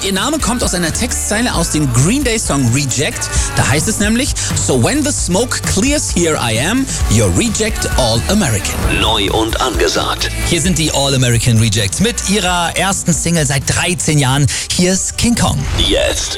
Ihr Name kommt aus einer Textzeile aus dem Green Day Song Reject. Da heißt es nämlich: So when the smoke clears, here I am, your reject all American. Neu und angesagt. Hier sind die All American Rejects mit ihrer ersten Single seit 13 Jahren. Hier ist King Kong. Jetzt